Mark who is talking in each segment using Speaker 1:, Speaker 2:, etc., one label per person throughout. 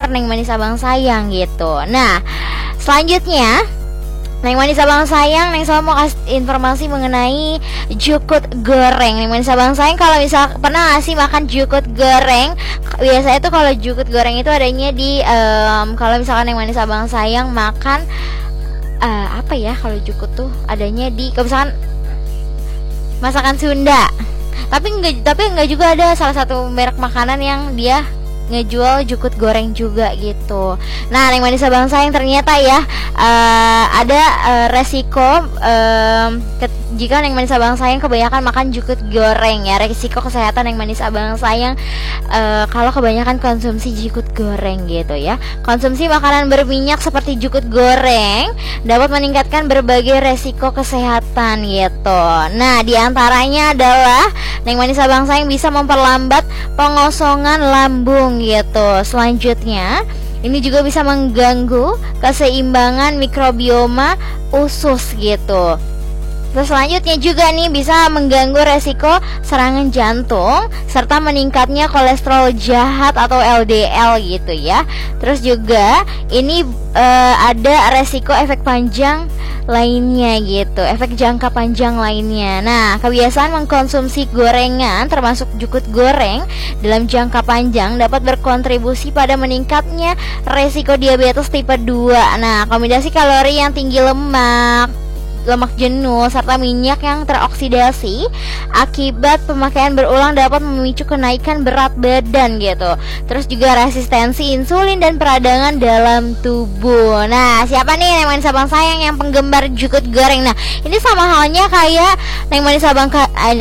Speaker 1: kabar Neng Manis Abang Sayang gitu. Nah, selanjutnya Neng Manis Abang Sayang, Neng selalu mau kasih informasi mengenai jukut goreng. Neng Manis Abang Sayang kalau misal pernah nggak sih makan jukut goreng? Biasanya tuh kalau jukut goreng itu adanya di kalau misalkan Neng Manis Abang Sayang makan apa ya, kalau jukut tuh adanya di kalau misalkan masakan Sunda. Tapi enggak juga, ada salah satu merek makanan yang dia ngejual jukut goreng juga gitu. Nah, Neng Manis Abang Sayang ternyata ya ada resiko jika Neng Manis Abang Sayang kebanyakan makan jukut goreng ya. Resiko kesehatan Neng Manis Abang Sayang kalau kebanyakan konsumsi jukut goreng gitu ya. Konsumsi makanan berminyak seperti jukut goreng dapat meningkatkan berbagai resiko kesehatan gitu. Nah, diantaranya adalah Neng Manis Abang Sayang bisa memperlambat pengosongan lambung gitu. Selanjutnya, ini juga bisa mengganggu keseimbangan mikrobioma usus gitu. Terus selanjutnya juga nih bisa mengganggu resiko serangan jantung serta meningkatnya kolesterol jahat atau LDL gitu ya. Terus juga ini ada resiko efek panjang lainnya gitu, efek jangka panjang lainnya. Nah, kebiasaan mengkonsumsi gorengan termasuk jukut goreng dalam jangka panjang dapat berkontribusi pada meningkatnya resiko diabetes tipe 2. Nah, kombinasi kalori yang tinggi lemak jenuh serta minyak yang teroksidasi akibat pemakaian berulang dapat memicu kenaikan berat badan gitu. Terus juga resistensi insulin dan peradangan dalam tubuh. Nah, siapa nih Neng Manis Abang Sayang yang penggemar jukut goreng? Nah, ini sama halnya kayak Neng Manis Abang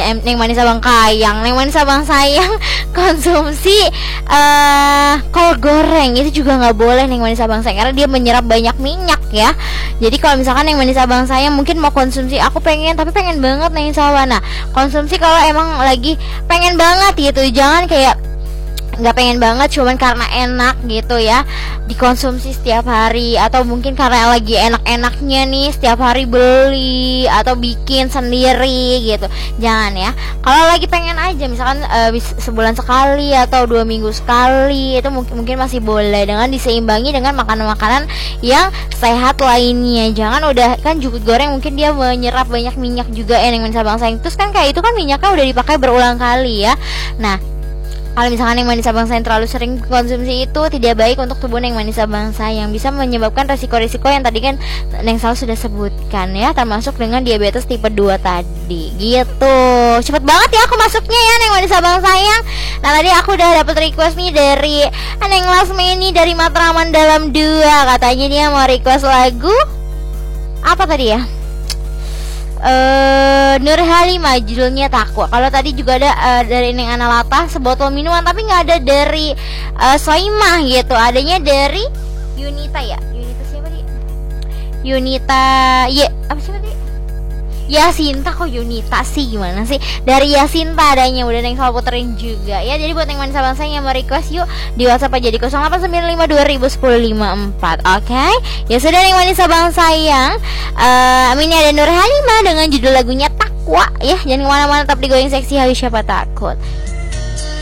Speaker 1: Sayang konsumsi kol goreng itu juga nggak boleh Neng Manis Abang Sayang, karena dia menyerap banyak minyak ya. Jadi kalau misalkan Neng Manis Abang Sayang mungkin mau konsumsi, aku pengen banget Neng Sawana, konsumsi kalau emang lagi pengen banget gitu, jangan kayak nggak pengen banget cuman karena enak gitu ya dikonsumsi setiap hari, atau mungkin karena lagi enak-enaknya nih setiap hari beli atau bikin sendiri gitu. Jangan ya. Kalau lagi pengen aja misalkan sebulan sekali atau 2 minggu sekali itu mungkin masih boleh, dengan diseimbangi dengan makanan-makanan yang sehat lainnya. Jangan udah kan jukut goreng mungkin dia menyerap banyak minyak juga Neng Manis Abang Sayang. Terus kan kayak itu kan minyaknya udah dipakai berulang kali ya. Nah, kalau misalkan Neng Manis Abang Sayang terlalu sering konsumsi itu tidak baik untuk tubuh Neng Manis Abang Sayang, bisa menyebabkan resiko-resiko yang tadi kan Neng Sal sudah sebutkan ya, termasuk dengan diabetes tipe 2 tadi gitu. Cepet banget ya aku masuknya ya Neng Manis Abang Sayang. Nah, tadi aku udah dapet request nih dari Neng Lasmini dari Matraman Dalam 2. Katanya dia mau request lagu apa tadi ya? Nur Halimah, judulnya Takwa. Kalau tadi juga ada dari Neng Analata sebotol minuman, tapi nggak ada dari Soimah gitu. Adanya dari Yunita ya. Yunita siapa dia? Yunita apa sih tadi? Yasinta, kok Yunita sih, gimana sih? Dari Yasinta adanya, udah Neng selalu puterin juga ya. Jadi buat Neng Manis Abang Sayang yang mau request, yuk di WhatsApp aja di 0895201054. Oke? Ya sudah Neng Manis Abang Sayang, ini ada Nur Halimah dengan judul lagunya Takwa ya. Jangan kemana-mana, tetap di Goyang Seksi Habis Siapa Takut.